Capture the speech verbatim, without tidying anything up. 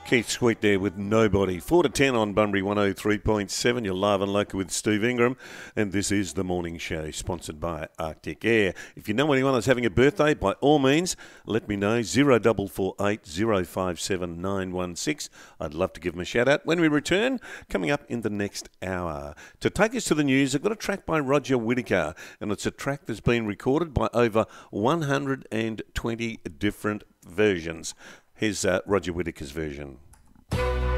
Keith Sweet there with Nobody. four to ten on Bunbury one oh three point seven. You're live and local with Steve Ingram. And this is The Morning Show, sponsored by Arctic Air. If you know anyone that's having a birthday, by all means, let me know. zero four four eight, zero five seven, nine one six. I'd love to give them a shout out when we return, coming up in the next hour. To take us to the news, I've got a track by Roger Whittaker. And it's a track that's been recorded by over one hundred twenty different versions. Here's uh, Roger Whittaker's version.